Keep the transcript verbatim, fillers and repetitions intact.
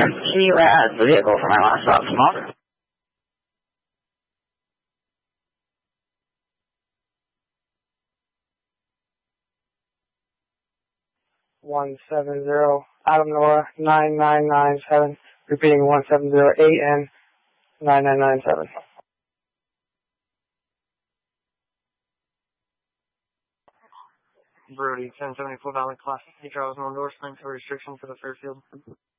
Can you add the vehicle for my last stop, smoke? one seven zero Adam Nora nine nine nine seven. Repeating one seven zero A N nine nine nine seven. Brody, ten seventy-four Valley Class. He travels no endorsement for restriction for the Fairfield.